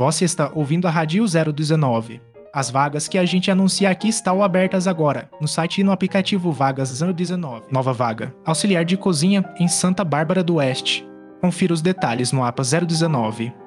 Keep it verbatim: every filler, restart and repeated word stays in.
Você está ouvindo a Rádio zero dezenove. As vagas que a gente anuncia aqui estão abertas agora, no site e no aplicativo Vagas zero dezenove. Nova vaga. Auxiliar de cozinha em Santa Bárbara do Oeste. Confira os detalhes no A P A zero dezenove.